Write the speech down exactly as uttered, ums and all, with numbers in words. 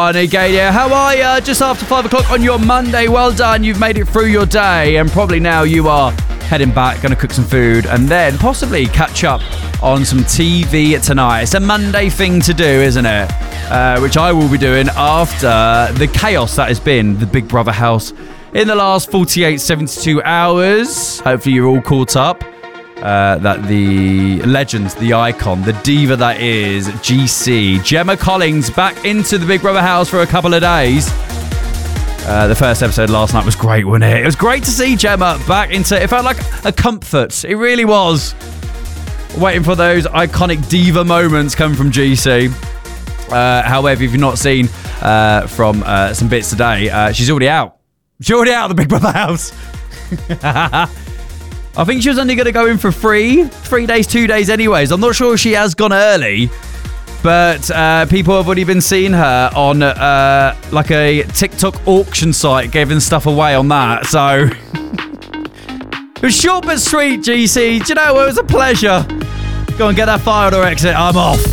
everyone. Gadia, how are you? Just after five o'clock on your Monday. Well done. You've made it through your day. And probably now you are heading back, going to cook some food, and then possibly catch up on some T V tonight. It's a Monday thing to do, isn't it? Uh, which I will be doing after the chaos that has been the Big Brother house in the last forty-eight, seventy-two hours. Hopefully you're all caught up. Uh, that the legend, the icon, the diva that is G C, Gemma Collins, back into the Big Brother house for a couple of days. Uh, the first episode last night was great, wasn't it? It was great to see Gemma back into it. It felt like a comfort. It really was. Waiting for those iconic diva moments come from G C. Uh, however, if you've not seen uh, from uh, some bits today, uh, she's already out. She's already out of the Big Brother house. I think she was only going to go in for three, three days, two days anyways. I'm not sure if she has gone early, but uh, people have already been seeing her on uh, like a TikTok auction site, giving stuff away on that. So it was short but sweet, G C. Do you know, it was a pleasure. Go and get that file or exit. I'm off.